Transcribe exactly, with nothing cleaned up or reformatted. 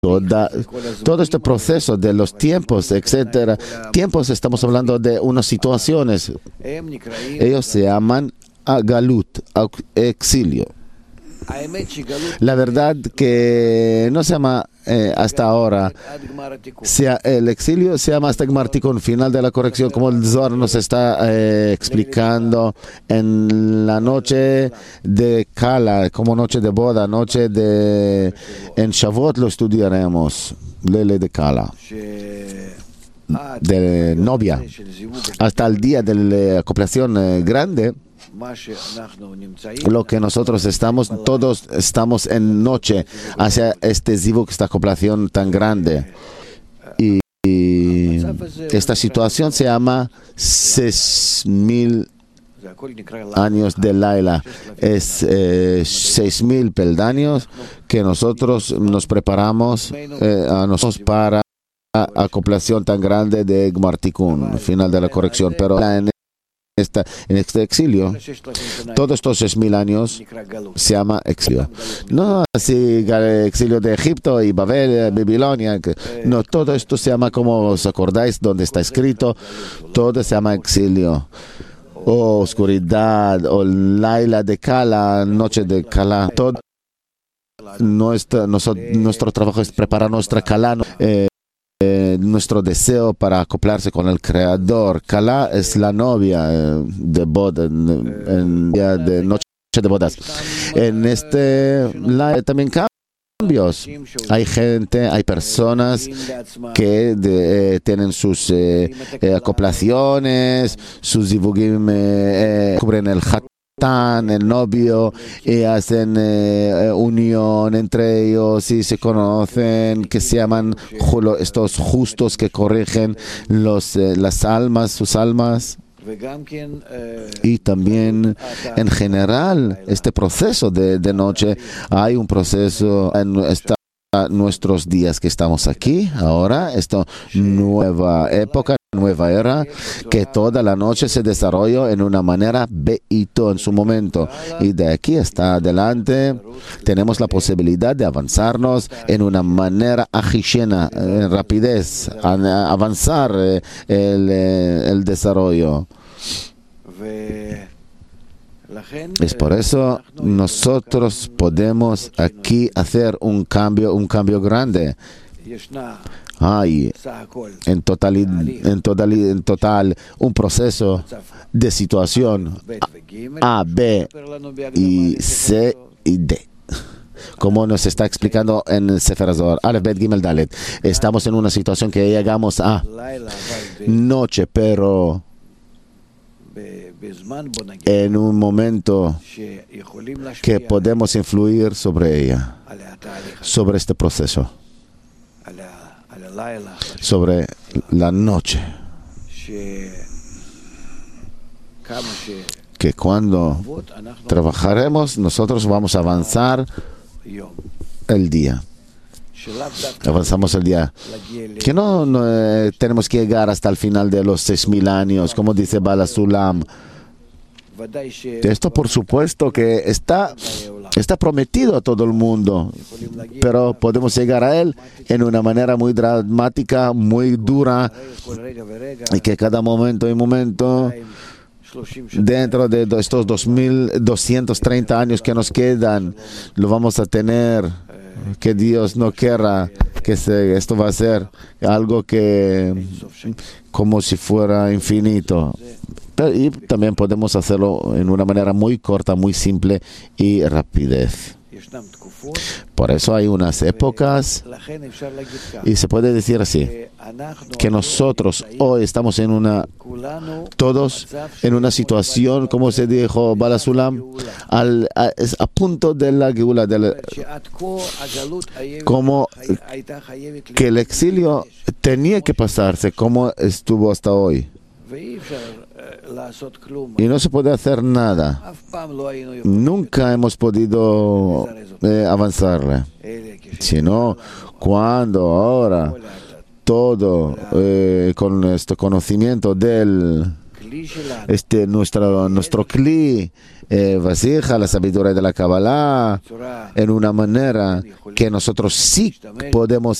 Toda, todo este proceso de los tiempos, etcétera. Tiempos, estamos hablando de unas situaciones. Ellos se llaman Galut, exilio. La verdad que no se llama eh, hasta ahora, sea, el exilio se llama hasta Gmar Tikun, final de la corrección, como el Zohar nos está eh, explicando en la noche de Kala, como noche de boda, noche de... En Shavuot lo estudiaremos, Lele de Kala, de novia, hasta el día de la acoplación eh, grande. Lo que nosotros estamos, todos estamos en noche hacia este zivuk, esta acoplación tan grande. Y, y esta situación se llama seis mil años de Laila. Es eh, seis mil peldaños que nosotros nos preparamos eh, a nosotros para la acoplación tan grande de Gmar Tikun, final de la corrección. Pero en Esta, en este exilio, todos estos seis mil años se llama exilio. No así exilio de Egipto y Babel, Babilonia. No, todo esto se llama, como os acordáis, donde está escrito, todo se llama exilio. O oscuridad, o Laila de Kala, noche de Kala. Todo nuestro, nuestro, nuestro trabajo es preparar nuestra Kala. Eh, Eh, nuestro deseo para acoplarse con el Creador. Kala es la novia eh, de boda, en, en día de noche de bodas. En este la, también cambios. Hay gente, hay personas que de, eh, tienen sus eh, eh, acoplaciones, sus zivugim eh, eh, cubren el hat, el novio, y hacen eh, unión entre ellos y se conocen, que se llaman julo, estos justos que corrigen los, eh, las almas, sus almas. Y también en general este proceso de, de noche, hay un proceso en esta, nuestros días que estamos aquí ahora, esta nueva época, nueva era, que toda la noche se desarrolló en una manera beito en su momento, y de aquí hasta adelante tenemos la posibilidad de avanzarnos en una manera ajishena, en rapidez, a, avanzar eh, el, eh, el desarrollo. Es por eso nosotros podemos aquí hacer un cambio, un cambio grande. Hay en total, en total, en total un proceso de situación A, B y C y D, como nos está explicando en el Sefer Zohar, Aleph, Bet, Gimel, Dalet. Estamos en una situación que llegamos a noche, pero en un momento que podemos influir sobre ella, sobre este proceso, sobre la noche, que cuando trabajaremos nosotros vamos a avanzar el día. Avanzamos el día. Que no, no eh, tenemos que llegar hasta el final de los seis mil años, como dice Bala Sulam. Esto por supuesto que está, está prometido a todo el mundo, pero podemos llegar a él en una manera muy dramática, muy dura, y que cada momento y momento, dentro de estos dos mil doscientos treinta años que nos quedan, lo vamos a tener. Que Dios no quiera que se, esto va a ser algo que como si fuera infinito. Y también podemos hacerlo en una manera muy corta, muy simple y rapidez. Por eso hay unas épocas, y se puede decir así, que nosotros hoy estamos en una, todos en una situación, como se dijo Bala Sulam, al, a, a punto de la geula, de la, como que el exilio tenía que pasarse como estuvo hasta hoy. Y no se puede hacer nada. Nunca hemos podido eh, avanzarle. Sino cuando ahora todo eh, con este conocimiento del este, nuestro, nuestro cli, eh, vasija, la sabiduría de la Kabbalah, en una manera que nosotros sí podemos